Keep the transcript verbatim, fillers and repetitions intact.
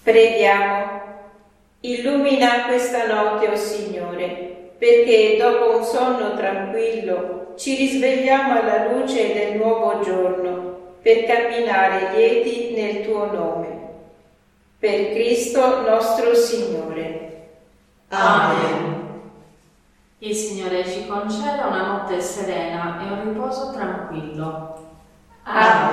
Preghiamo. Illumina questa notte, o Signore, perché dopo un sonno tranquillo ci risvegliamo alla luce del nuovo giorno per camminare lieti nel Tuo nome. Per Cristo nostro Signore. Amen. Il Signore ci conceda una notte serena e un riposo tranquillo.